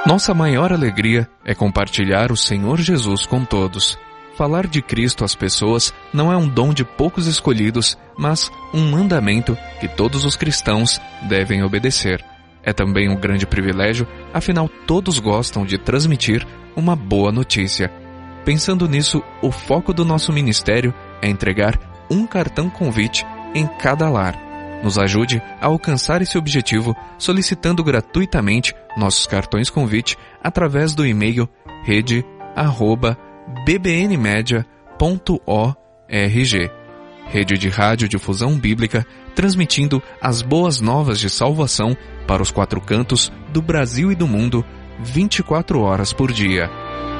Nossa maior alegria é compartilhar o Senhor Jesus com todos. Falar de Cristo às pessoas não é um dom de poucos escolhidos, mas um mandamento que todos os cristãos devem obedecer. É também um grande privilégio, afinal todos gostam de transmitir uma boa notícia. Pensando nisso, o foco do nosso ministério é entregar um cartão convite em cada lar. Nos ajude a alcançar esse objetivo solicitando gratuitamente nossos cartões convite através do e-mail rede@bbnmedia.org. Rede de Rádio-Difusão Bíblica, transmitindo as boas novas de salvação para os 4 cantos do Brasil e do mundo, 24 horas por dia.